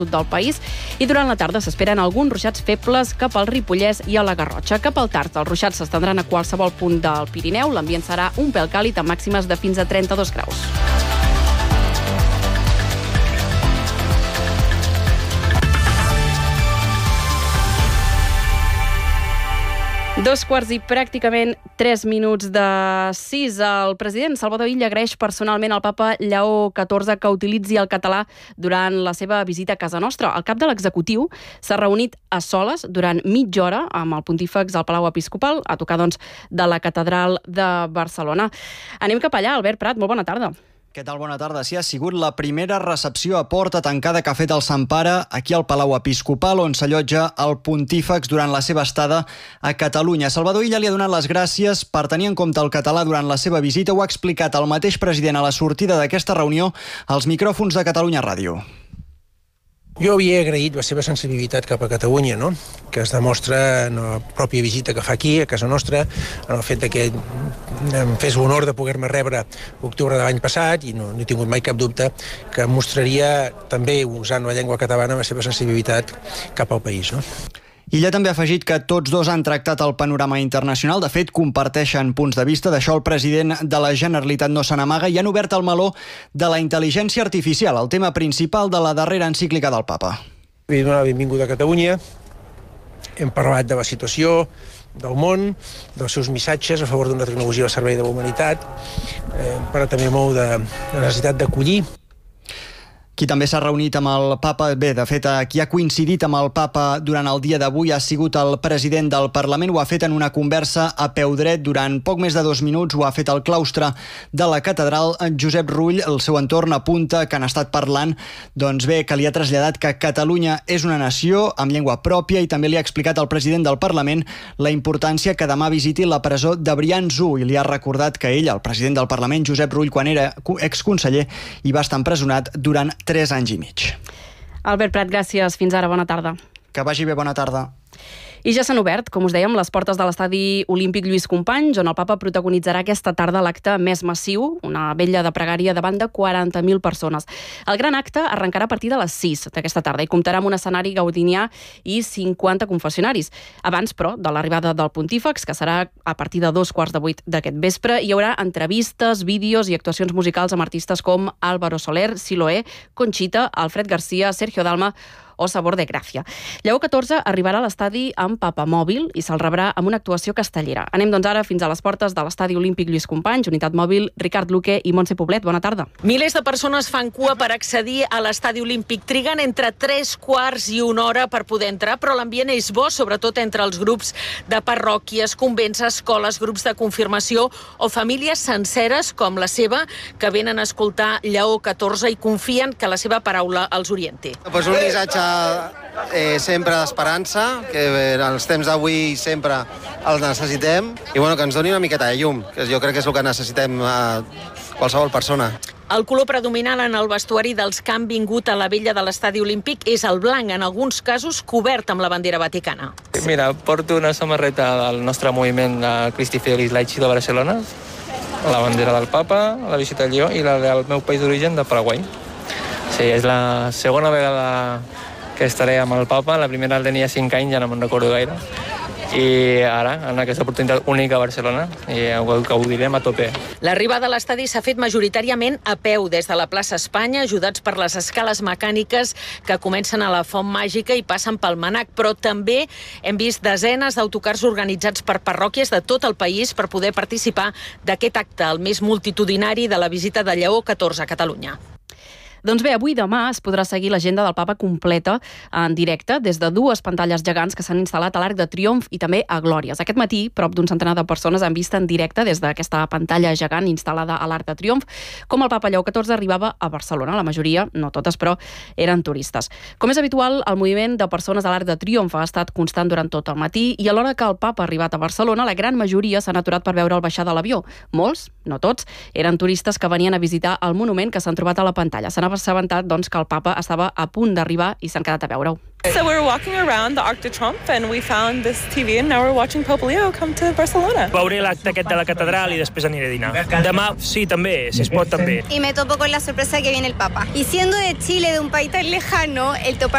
del país, i durant la tarda s'esperen alguns ruixats febles cap al Ripollès i a la Garrotxa. Cap al tard, els ruixats s'estendran a qualsevol punt del Pirineu. L'ambient serà un pèl càlid amb màximes de fins a 32 graus. Dos quarts i pràcticament 3 minuts de 6. El president Salvador Illa agraeix personalment al papa Lleó XIV que utilitzi el català durant la seva visita a casa nostra. El cap de l'executiu s'ha reunit a soles durant mitja hora amb el pontífex al Palau Episcopal, a tocar, de la Catedral de Barcelona. Anem cap allà. Albert Prat, molt bona tarda. Què tal? Bona tarda. Sí, ha sigut la primera recepció a porta tancada que ha fet el Sant Pare aquí al Palau Episcopal, on s'allotja el pontífex durant la seva estada a Catalunya. Salvador Illa li ha donat les gràcies per tenir en compte el català durant la seva visita. Ho ha explicat el mateix president a la sortida d'aquesta reunió als micròfons de Catalunya Ràdio. Jo havia agraït la seva sensibilitat cap a Catalunya, no? Que es demostra en la pròpia visita que fa aquí, a casa nostra, en el fet que em fes l'honor de poder-me rebre l'octubre de l'any passat, i no he tingut mai cap dubte que mostraria també, usant la llengua catalana, la seva sensibilitat cap al país, no? Illa també ha afegit que tots dos han tractat el panorama internacional. De fet, comparteixen punts de vista. D'això el president de la Generalitat no se n'amaga i han obert el meló de la intel·ligència artificial, el tema principal de la darrera encíclica del papa. Vull donar la benvinguda a Catalunya. Hem parlat de la situació del món, dels seus missatges a favor d'una tecnologia al servei de la humanitat, però també molt de la necessitat d'acollir. Qui també s'ha reunit amb el papa, de fet, qui ha coincidit amb el papa durant el dia d'avui ha sigut el president del Parlament. Ho ha fet en una conversa a peu dret durant poc més de 2 minuts. Ho ha fet al claustre de la catedral. Josep Rull, el seu entorn, apunta que han estat parlant, que li ha traslladat que Catalunya és una nació amb llengua pròpia, i també li ha explicat al president del Parlament la importància que demà visiti la presó de Brians-1, i li ha recordat que ell, el president del Parlament, Josep Rull, quan era exconseller, hi va estar empresonat durant 3 anys i mig. Albert Prat, gràcies. Fins ara. Bona tarda. Que vagi bé. Bona tarda. I ja s'han obert, com us dèiem, les portes de l'estadi olímpic Lluís Companys, on el papa protagonitzarà aquesta tarda l'acte més massiu, una vetlla de pregària davant de 40.000 persones. El gran acte arrencarà a partir de les 6 d'aquesta tarda i comptarà amb un escenari gaudinià i 50 confessionaris. Abans, però, de l'arribada del pontífex, que serà a partir de 7:15 d'aquest vespre, hi haurà entrevistes, vídeos i actuacions musicals amb artistes com Álvaro Soler, Siloé, Conchita, Alfred García, Sergio Dalma o Sabor de Gràcia. Lleó XIV arribarà a l'estadi amb papamòbil i se'l rebrà amb una actuació castellera. Anem, ara fins a les portes de l'estadi olímpic Lluís Companys, unitat mòbil Ricard Luque i Montse Poblet. Bona tarda. Milers de persones fan cua per accedir a l'estadi olímpic. Triguen entre 3 quarts i 1 hora per poder entrar, però l'ambient és bo, sobretot entre els grups de parròquies, convents, escoles, grups de confirmació o famílies senceres com la seva, que venen a escoltar Lleó XIV i confien que la seva paraula els orienti. Pues un missatge sempre d'esperança, que en els temps d'avui sempre els necessitem, i que ens doni una miqueta de llum, que jo crec que és el que necessitem a qualsevol persona. El color predominant en el vestuari dels que han vingut a la vella de l'estadi olímpic és el blanc, en alguns casos cobert amb la bandera vaticana. Mira, porto una samarreta del nostre moviment de Cristi Fidelis Laici de Barcelona, la bandera del papa, la visita al Lleó i la del meu país d'origen, de Paraguai. Sí, és la segona vegada que estaré amb el papa. La primera el tenia 5 anys, ja no me'n recordo gaire. I ara, en aquesta oportunitat única a Barcelona, i ho gaudirem a tope. L'arribada a l'estadi s'ha fet majoritàriament a peu des de la plaça Espanya, ajudats per les escales mecàniques que comencen a la Font Màgica i passen pel Manac, però també hem vist desenes d'autocars organitzats per parròquies de tot el país per poder participar d'aquest acte, el més multitudinari de la visita de Lleó XIV a Catalunya. Doncs bé, avui i demà es podrà seguir l'agenda del papa completa en directe des de 2 pantalles gegants que s'han instal·lat a l'Arc de Triomf i també a Glòries. Aquest matí, prop d'un centenar de persones han vist en directe des d'aquesta pantalla gegant instal·lada a l'Arc de Triomf com el papa Lleó XIV arribava a Barcelona. La majoria, no totes, però eren turistes. Com és habitual, el moviment de persones a l'Arc de Triomf ha estat constant durant tot el matí i a l'hora que el papa ha arribat a Barcelona, la gran majoria s'han aturat per veure'l baixar de l'avió. Molts, no tots, eren turistes que venien a visitar el monument que s'han trobat a la pantalla. S'han assabentat que el papa estava a punt d'arribar i s'han quedat a veure-ho. So we were walking around the Arc de Triomphe and we found this TV and now we're watching Pope Leo come to Barcelona. Veuré l'acte aquest de la catedral i després aniré a dinar. Demà, sí, també, si es pot també. Y me topo con la sorpresa que viene el Papa. Y siendo de Chile, de un país tan lejano, el topar